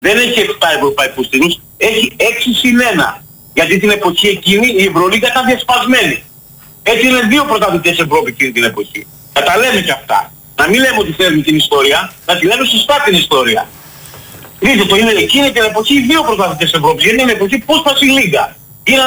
Δεν έχει 7 ευρωπαϊκούς τίτλους, έχει 6-1. Γιατί την εποχή εκείνη η Ευρωλίγκα ήταν διασπασμένη. Έτσι είναι 2 πρωταθλητές Ευρώπη εκείνη την εποχή. Να τα λέμε και αυτά. Να μην λέμε ότι θέλουμε την ιστορία, να τη λέμε σωστά την ιστορία. Δείτε το, είναι εκείνη την εποχή 2 πρωταθλητές Ευρώπης. Γιατί είναι εποχή πώς πας η Λίγκα. Ήταν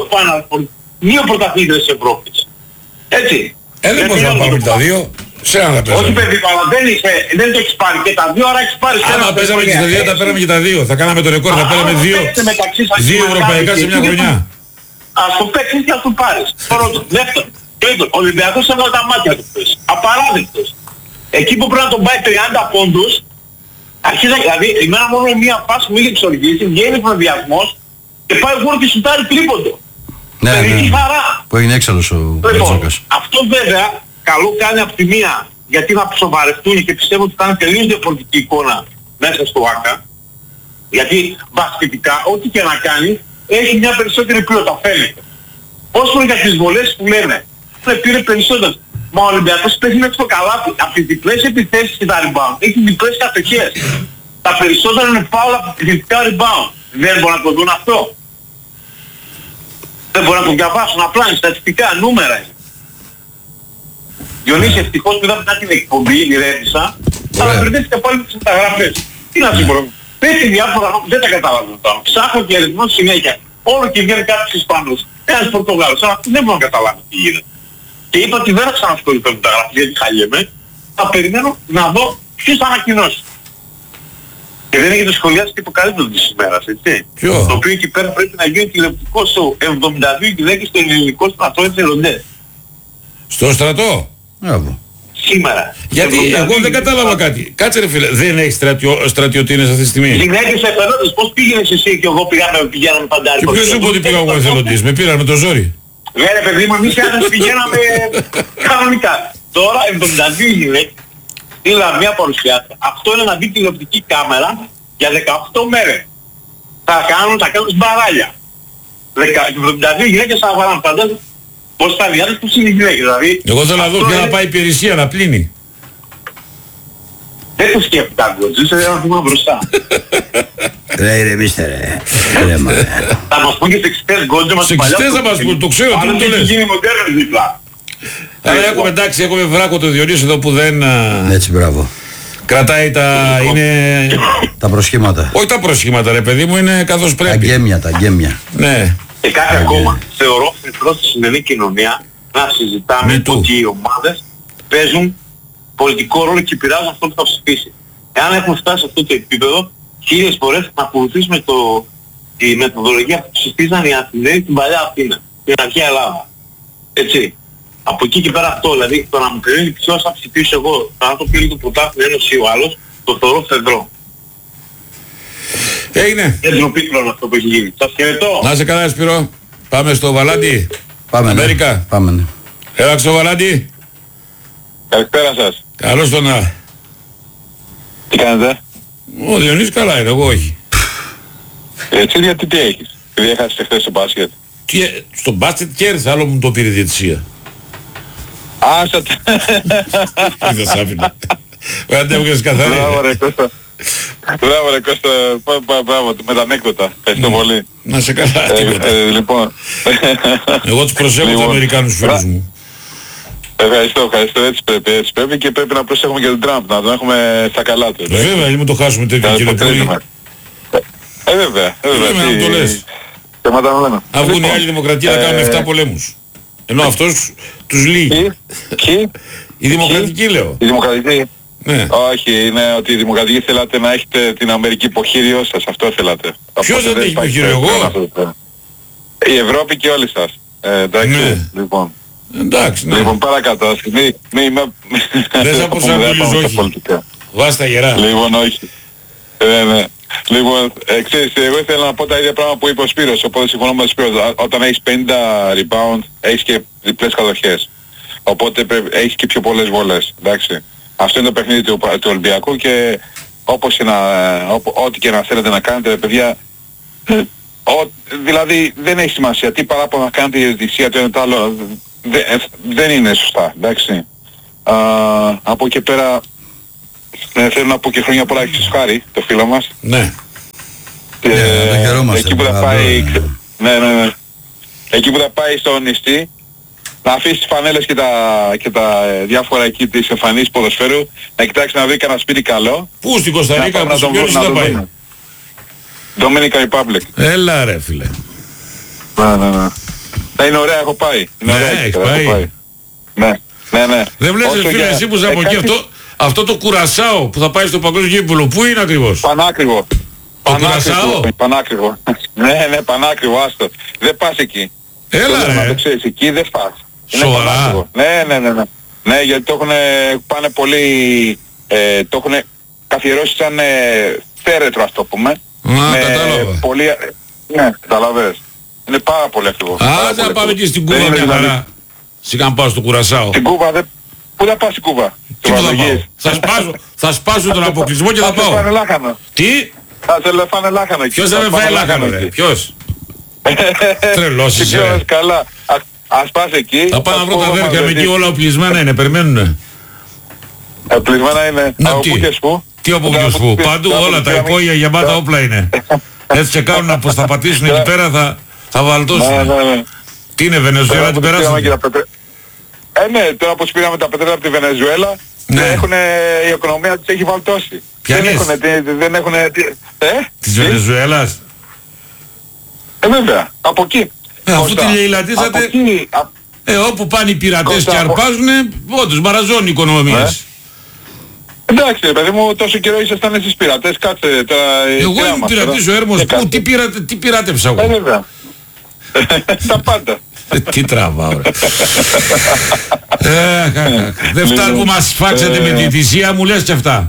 2 πρωταθλητές της Ευρώπης. Έτσι. Δεν μπορείς να πάρουμε τα 2. Σε ένα θα παίζαμε. Όχι παιδί, αλλά δεν το έχεις πάρει και τα 2, άρα έχεις πάρει σε ένα. Άμα παίζαμε και στα 2, τα πέραμε και τα 2. Θα κάναμε το ρεκόρ, θα πέραμε 2 ευρωπαϊκά σε μια χρονιά. Ας το παίξεις και ας το πάρεις. Πρώτον. Δεύτερον. Τρίτον. Ο Ολυμπιακός έβαλε τα μάτια του πες. Απαράδεκτος. Εκεί που πρέπει να τον πάει 30 πόντους, αρχίζει, δηλαδή εμένα μόνο μία φάση που είχε εξοργήσει, βγαίνει προδιασμός και πάει γούρ και σουτάρει τρίποντο. Ναι, χαρά. Που έγινε έξαλλος ο Μπαρτζόκας. Αυτό βέβαια καλό κάνει από τη μία, γιατί να σοβαρευτούν και πιστεύω ότι θα είναι τελείως διαφορετική εικόνα μέσα στο ΆΚΑ. Γιατί μπασκετικά, ό,τι και να κάνει, έχει μια περισσότερη ποιότητα, φαίνεται. Όσο για τις βολές που λέμε, πήρε περισσότερες. Μα ο Ολυμπιακός παίζει μέχρι το καλάθι. Από τις διπλές επιθέσεις και τα rebound έχει διπλές κατοχές. Τα περισσότερα είναι φάουλα από επιθετικά rebound. Δεν μπορούν να το δουν αυτό. Δεν μπορούν να το διαβάσουν απλά, είναι στατιστικά, νούμερα είναι. Διονύση, ευτυχώς που είδαμε την εκπομπή, ηρέμησα, αλλά μπερδεύτηκα πάλι με τις μεταγραφές. Τι να συμπορώ. Πέτει διάφορα, δεν τα καταλαβαίνω τώρα. Ψάχνω και αριθμό συνέχεια. Όλο και βγαίνει κάποιος Ισπανός, ένας Πορτογάλος, αλλά δεν μπορώ να καταλάβω τι γίνεται. Και είπα ότι δεν θα ξανασχοληθώ με τα γραφή γιατί χαλιέμαι. Θα περιμένω να δω ποιος θα ανακοινώσει. Και δεν έχετε σχολιάσει και το καλύτερο της ημέρας, έτσι. Ποιο? Το οποίο εκεί πέρα πρέπει να γίνει τηλεοπτικό στο 72 και 10 στο ελληνικό στρατό εθελοντές. Στο στρατό. Σήμερα. Γιατί εγώ δεν κατάλαβα κάτι. Κάτσε ρε φίλε, δεν έχει στρατιωτίνες αυτή τη στιγμή. Γυναίκες εθελοντές, πώς πήγαινες εσύ και εγώ πηγαίναμε παντάρι. Και ποιος σου είπε ότι πήγα εγώ εθελοντής, με πήραν με το ζόρι. Ναι ρε παιδί μου, εμείς πηγαίναμε κανονικά. Τώρα 72 γυναίκες στείλα μια παρουσιάστρια. Αυτό είναι να μπει τηλεοπτική κάμερα για 18 μέρες. Θα κάνουν μπαράλια. 72 γυναίκες θα βάλουν φαντάζομαι πως θα διάδες που είναι οι γυναίκες. Δηλαδή, εγώ θέλω να δω ποια να πάει υπηρεσία να πλύνει. Δεν το σκέφτηκα εγώ, ζήσε ένα βήμα μπροστά. Ρε ηρεμήστε ρε. Θα μας πούν και σεξιστές γκόντζο μας. Σεξιστές θα μας πούν, το ξέρω, τι μου το λες. έχει γίνει μοντέρνος δίπλα. Αλλά έχουμε εντάξει, έχουμε βράκο το Διονύση εδώ που δεν... Έτσι, μπράβο. Κρατάει τα... είναι... Τα προσχήματα. Όχι τα προσχήματα ρε παιδί μου, είναι καθώς πρέπει. Τα γκέμια. Ναι. Και κάτι ακόμα, θεωρώ φροντρό στη σημερινή κοινωνία να συζητάμε ότι οι ομάδες παίζουν πολιτικό ρόλο και πειράζουν αυτό που θα ψηφίσει. Εάν έχουμε φτάσει σε αυτό το επίπεδο, χίλιες φορές να ακολουθήσουμε τη μεθοδολογία που ψηφίζαν οι Αθηναίοι στην παλιά Αθήνα, την αρχαία Ελλάδα. Έτσι. Από εκεί και πέρα αυτό, δηλαδή το να μου κρίνει ποιος θα ψηφίσω εγώ, αν το πήρε το πρωτάθλημα ένας ή ο άλλος, το θεωρώ φεδρό. Έγινε. Δεν ντροπή πλέον αυτό που έχει γίνει. Σας χαιρετώ. Να είσαι καλά Σπύρο. Πάμε στο Βαλάντι. Πάμε. Αμέρικα. Ναι. Πάμε. Ναι. Έλα στο Βαλάντι. Καλησπέρα σας. Καλώς τον να. Τι κάνετε? Ο Διονύσης καλά είναι, εγώ όχι. Έτσι γιατί τι έχεις? Επειδή έχασες χθες στο μπάσκετ. Στο μπάσκετ κέρδισα, άλλο μου το πήρε η διαιτησία. Άσατε. Δεν σ' άφηνα. Άντε μου και καθαρή. Μπράβο ρε Κώστα. Μπράβο ρε Κώστα. Μπράβο, με τα ανέκδοτα. Ευχαριστώ πολύ. Να σε καλά. Λοιπόν. Εγώ τους προσέχω τους Αμερικάνους φίλους μου. Ευχαριστώ. Έτσι πρέπει και πρέπει να προσέχουμε και τον Τραμπ, να τον έχουμε στα καλά του. Βέβαια, μην το χάσουμε τέτοιο κύριε Πούλη. Βέβαια. Να το λες. Αν βγουν οι άλλοι δημοκρατία θα κάνουν 7 πολέμους. Ενώ αυτός τους λύει. Η δημοκρατική λέω. Η δημοκρατική. Ναι. Όχι, είναι ότι η δημοκρατική θέλατε να έχετε την Αμερική υποχείριο σας, αυτό θέλατε. Ποιος δεν έχει υποχείριο, εγώ? Η Ευρώπη και όλοι σας. Εντάξει, λοιπόν. Εντάξει, ναι. Λοιπόν, παρακάτω, δεν θα προσανατολίζω, όχι. Βάστα τα γερά. Λοιπόν, όχι. Ναι. Λοιπόν, ξέρεις, εγώ ήθελα να πω τα ίδια πράγματα που είπε ο Σπύρος, οπότε συμφωνώ με τον Σπύρο. Όταν έχεις 50 rebound, έχεις και διπλές κατοχές. Οπότε έχεις και πιο πολλές βολές, εντάξει. Αυτό είναι το παιχνίδι του Ολυμπιακού και όπως και ό,τι και να θέλετε να κάνετε, παιδιά, δηλαδή δεν έχει σημασία. Τι παράπονα να κάνετε η διαιτησία, το ένα το άλλο, δεν είναι σωστά, εντάξει. Από εκεί πέρα θέλω να πω και χρόνια πολλά έχεις Χάρη, το φίλο μας. Ναι. Εκεί που θα πάει... Ναι. Εκεί που θα πάει στο νηστή, να αφήσει τις φανέλες και τα διάφορα εκεί της εμφανής ποδοσφαίρου, να κοιτάξει να βρει κανένα σπίτι καλό. Πού στην Κωνσταντίνα, που ποιος θα πάει? Dominican Republic. Έλα ρε φίλε. Ναι. Θα είναι ωραία, έχω πάει. Ναι, έχεις πάει. Ναι. Δεν βλέπεις φίλε εσύ που είσαι από εκεί, αυτό το Κουρασάο που θα πάει στο παγκόσμιο γήπεδο, πού είναι ακριβώς? Πανάκριβο. Πανάκριβο. Ναι, πανάκριβο, άστο. Δεν πας εκεί. Έλα ρε. Να το ξέρεις, εκεί δεν πας. Σοβαρά? Ναι. Ναι, γιατί το πάνε πολύ, το έχουν καθιερώσει σαν θέρετρο, ας το πούμε. Κατάλαβα. Πολύ, ναι, καταλαβες. Είναι πάρα πολύ ακριβό. Θα πάμε εκεί στην Κούβα μια χαρά. Σιγά να πάω στο Κουρασάο. Στην Κούβα πού θα πας στην Κούβα? Τι που θα πάω? Θα σπάσω τον αποκλεισμό και θα πάω. Θα φάνε λάχανο. Τι? Θα σε φάνε λάχανο εκεί. Ποιος θα με φάει λάχανο ρε? Ποιος? Τρελός είσαι. Καλά. Ας πας εκεί. Θα πάω να βρω τα αδέρφια με εκεί, όλα οπλισμένα είναι, περιμένουνε. Οπλισμένα είναι. Από πού και σπου? Τι από ποιος πού? Παντού όλα τα υπόγεια γεμάτα όπλα είναι. Έτσι και κάνουν πως θα πατήσουν εκεί πέρα θα βαλτώσουν. Τι είναι, Βενεζουέλα την περάσουν? Ναι, τώρα πως πήραμε τα πετρέλαια από τη Βενεζουέλα, η οικονομία της έχει βαλτώσει. Δεν έχουν... Της Βενεζουέλας? Βέβαια, από εκεί. Αφού τη λαιλατίσατε, όπου πάνε οι πειρατές και αρπάζουνε, όντως μαραζώνουν οι οικονομίες. Εντάξει παιδί μου, τόσο καιρό ήσασταν εσείς πειρατές, κάτσε τώρα... Εγώ είμαι πειρατής ο Έρμος, πού, τι πειρατεύσα εγώ? Βέβαια. Τα πάντα. Τι τραβάω ρε. Δεν φτάνει που μας φάξατε με τη θυσία μου, λες και αυτά.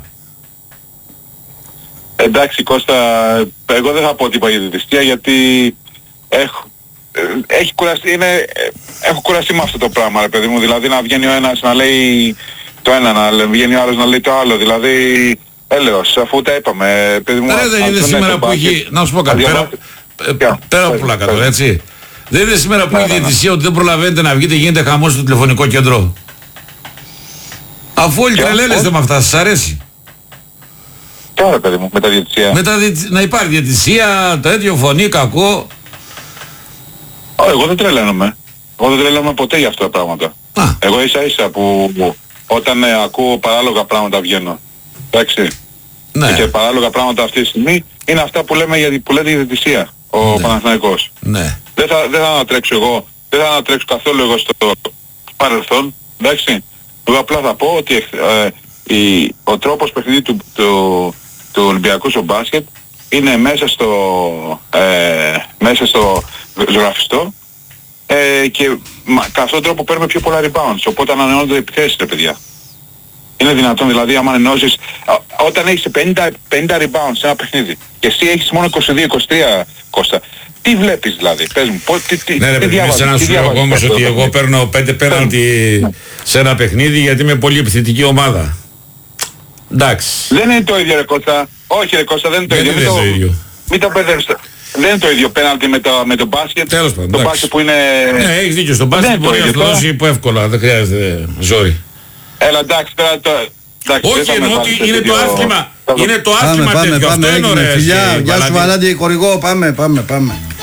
Εντάξει Κώστα, εγώ δεν θα πω τίποτα για τη θυσία γιατί έχω κουραστεί με αυτό το πράγμα ρε παιδί μου. Δηλαδή να βγαίνει ο ένας να λέει το ένα, να βγαίνει ο άλλος να λέει το άλλο. Δηλαδή έλεος, αφού τα είπαμε παιδί μου. Δεν είναι σήμερα που έχει, να σου πω κάτι, πέρα από πολλά κάτω έτσι. Δεν είναι σήμερα που έχει διαιτησία ότι δεν προλαβαίνετε να βγείτε, γίνεται χαμός στο τηλεφωνικό κέντρο? Αφού όλοι τρελαίνεστε με αυτά, σας αρέσει? Τώρα παιδί μου, με τα διαιτησία. Να υπάρχει διαιτησία, τέτοιο φωνή, κακό. Εγώ δεν τρελαίνομαι. Εγώ δεν τρελαίνομαι ποτέ για αυτά τα πράγματα. Εγώ ίσα που όταν ακούω παράλογα πράγματα βγαίνω. Εντάξει. Ναι. Και παράλογα πράγματα αυτή τη στιγμή είναι αυτά που λέτε η διαιτησία. Ο Παναθηναϊκός. Ναι. Δεν θα ανατρέξω εγώ, δεν θα ανατρέξω καθόλου εγώ στο παρελθόν, εντάξει. Εγώ απλά θα πω ότι ο τρόπος παιχνίδι του Ολυμπιακού στο μπάσκετ είναι μέσα στο ζωγραφιστό και κατά αυτόν τον τρόπο παίρνουμε πιο πολλά rebounds, οπότε ανανεώνονται επιθέσεις ρε παιδιά. Είναι δυνατόν δηλαδή άμα ενώσεις, όταν έχεις 50 rebounds σε ένα παιχνίδι και εσύ έχεις μόνο 22-23 Κώστα, τι βλέπεις δηλαδή, πες μου, ναι ρε παιδί, σε να σου λέω όμως ότι εγώ παίρνω 5 πέναλτι σε ένα παιχνίδι γιατί είμαι πολύ επιθετική ομάδα. Εντάξει. Δεν είναι το ίδιο ρε Κώστα, όχι ρε Κώστα, δεν είναι το ίδιο. Μην το μπερδεύεις. Δεν είναι το ίδιο πέναλτι με το μπάσκετ. Τέλος πάντων. Το μπάσκετ που είναι... Ναι, έχεις δίκιο, στο μπάσκετ μπορεί να το δώσει υπό εύκολα, δεν χρειάζεται ζόρι. Έλα εντάξει τώρα το... Όχι εννοώ ότι είναι το άθλημα. Είναι το άθλημα τέτοιο. Πάμε, έγινε φιλιά. Γεια σου Βαλάντι, χορηγό, πάμε.